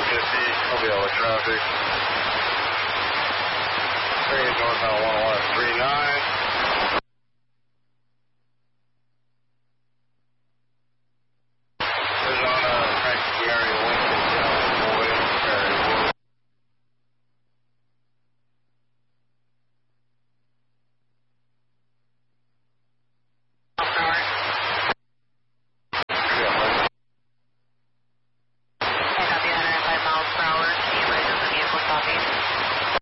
I'll be out with traffic. Train northbound 11139.